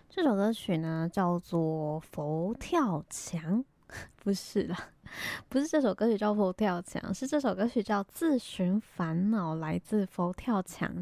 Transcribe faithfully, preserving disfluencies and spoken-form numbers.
这首歌曲呢叫做《佛跳墙》，不是啦，不是这首歌曲叫《佛跳墙》，是这首歌曲叫《自寻烦恼》，来自佛跳墙